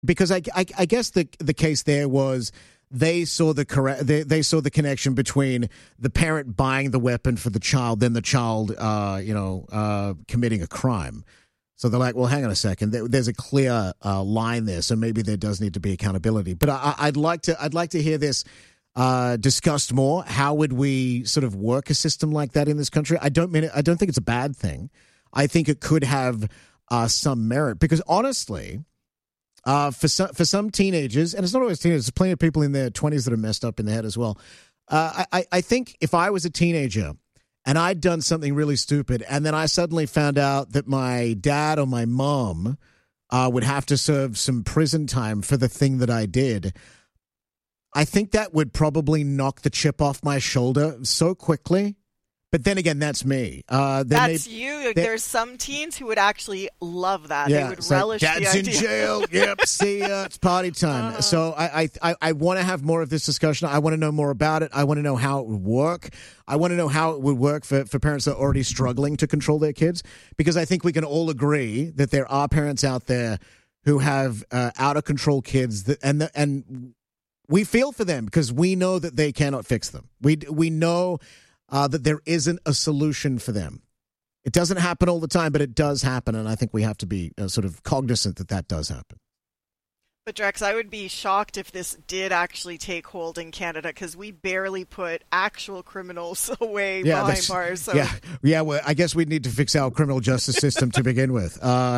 because I guess the case there was they saw they saw the connection between the parent buying the weapon for the child, then the child, committing a crime. So they're like, well, hang on a second. There's a clear line there, so maybe there does need to be accountability. But I'd like to hear this discussed more. How would we sort of work a system like that in this country? I don't think it's a bad thing. I think it could have some merit because honestly, for some teenagers, and it's not always teenagers, there's plenty of people in their 20s that are messed up in the head as well. I think if I was a teenager and I'd done something really stupid and then I suddenly found out that my dad or my mom would have to serve some prison time for the thing that I did, I think that would probably knock the chip off my shoulder so quickly. But then again, that's me. That's you. There's some teens who would actually love that. Yeah, they would relish the idea. Dad's in jail. Yep, see ya. It's party time. So I want to have more of this discussion. I want to know more about it. I want to know how it would work. I want to know how it would work for parents that are already struggling to control their kids. Because I think we can all agree that there are parents out there who have out-of-control kids. And we feel for them because we know that they cannot fix them. We know that there isn't a solution for them. It doesn't happen all the time, but it does happen, and I think we have to be sort of cognizant that that does happen. But Drex, I would be shocked if this did actually take hold in Canada because we barely put actual criminals away behind bars. So. Yeah. Well, I guess we'd need to fix our criminal justice system to begin with.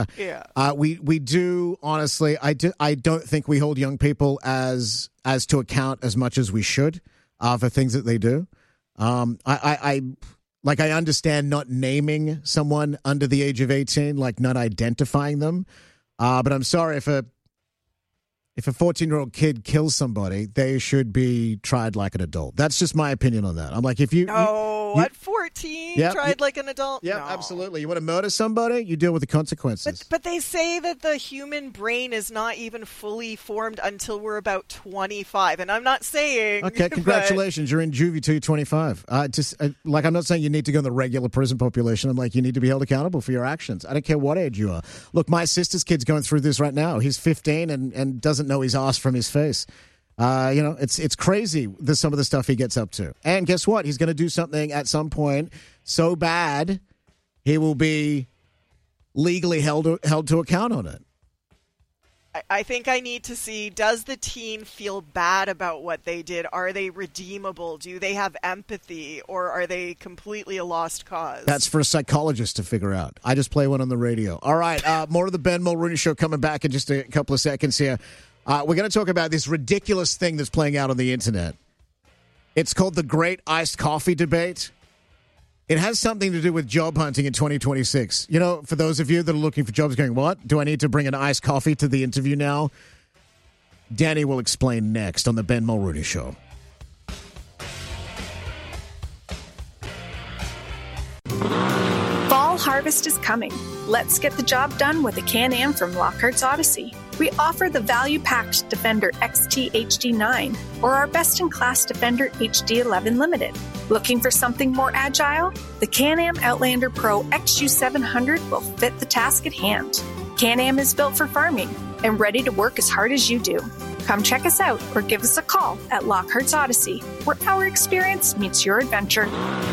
We do honestly. I don't think we hold young people as to account as much as we should for things that they do. I understand not naming someone under the age of 18, like not identifying them. But I'm sorry if a 14-year-old kid kills somebody, they should be tried like an adult. That's just my opinion on that. I'm like, if you... at 14, tried like an adult? Yeah, no. Absolutely. You want to murder somebody, you deal with the consequences. But they say that the human brain is not even fully formed until we're about 25. And I'm not saying... Okay, congratulations. You're in juvie till you're 25. I'm not saying you need to go in the regular prison population. I'm like, you need to be held accountable for your actions. I don't care what age you are. Look, my sister's kid's going through this right now. He's 15 and doesn't know his ass from his face. It's crazy some of the stuff he gets up to. And guess what? He's going to do something at some point so bad he will be legally held to account on it. I think I need to see, does the teen feel bad about what they did? Are they redeemable? Do they have empathy? Or are they completely a lost cause? That's for a psychologist to figure out. I just play one on the radio. All right, more of the Ben Mulrooney Show coming back in just a couple of seconds here. We're going to talk about this ridiculous thing that's playing out on the internet. It's called the Great Iced Coffee Debate. It has something to do with job hunting in 2026. You know, for those of you that are looking for jobs going, what? Do I need to bring an iced coffee to the interview now? Danny will explain next on the Ben Mulrooney Show. Fall harvest is coming. Let's get the job done with a Can-Am from Lockhart's Odyssey. We offer the value-packed Defender XT HD9 or our best-in-class Defender HD11 Limited. Looking for something more agile? The Can-Am Outlander Pro XU700 will fit the task at hand. Can-Am is built for farming and ready to work as hard as you do. Come check us out or give us a call at Lockhart's Odyssey, where our experience meets your adventure.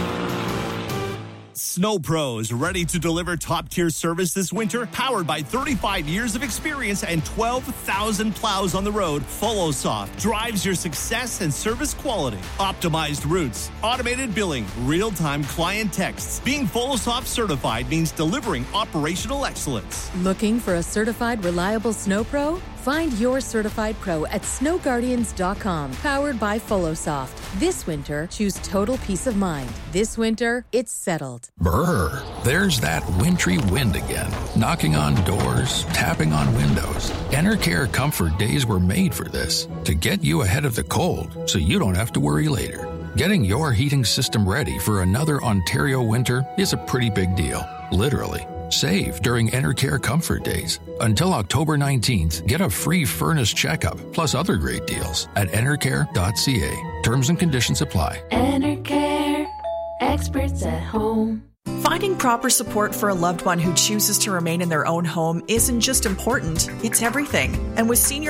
Snow Pros, ready to deliver top-tier service this winter? Powered by 35 years of experience and 12,000 plows on the road, FoloSoft drives your success and service quality. Optimized routes, automated billing, real-time client texts. Being FoloSoft certified means delivering operational excellence. Looking for a certified, reliable Snow Pro? Find your certified pro at snowguardians.com. Powered by FoloSoft. This winter, choose total peace of mind. This winter, it's settled. Brr, there's that wintry wind again. Knocking on doors, tapping on windows. Enercare Comfort Days were made for this, to get you ahead of the cold so you don't have to worry later. Getting your heating system ready for another Ontario winter is a pretty big deal, literally. Save during Enercare Comfort Days. Until October 19th, get a free furnace checkup plus other great deals at enercare.ca. Terms and conditions apply. Enercare, experts at home. Finding proper support for a loved one who chooses to remain in their own home isn't just important, it's everything. And with Senior